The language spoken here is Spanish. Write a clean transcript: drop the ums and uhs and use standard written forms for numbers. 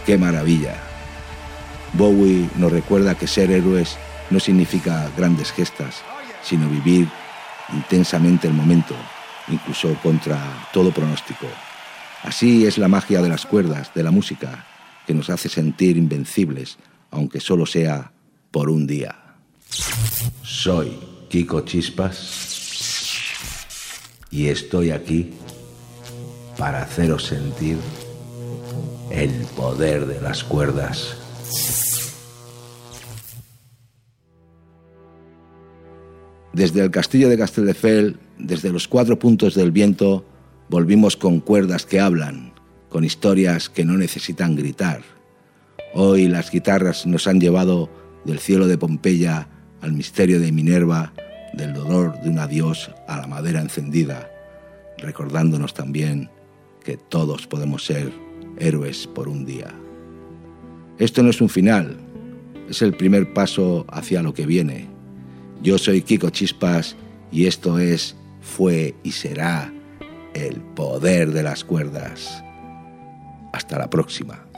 ¡Qué maravilla! Bowie nos recuerda que ser héroes no significa grandes gestas, sino vivir intensamente el momento, incluso contra todo pronóstico. Así es la magia de las cuerdas, de la música, que nos hace sentir invencibles, aunque solo sea por un día. Soy Kiko Chispas y estoy aquí para haceros sentir el poder de las cuerdas. Desde el castillo de Castelldefels, desde los 4 puntos del viento, volvimos con cuerdas que hablan, con historias que no necesitan gritar. Hoy las guitarras nos han llevado del cielo de Pompeya al misterio de Minerva, del dolor de un adiós a la madera encendida, recordándonos también que todos podemos ser héroes por un día. Esto no es un final, es el primer paso hacia lo que viene. Yo soy Kiko Chispas y esto es, fue y será el poder de las cuerdas. Hasta la próxima.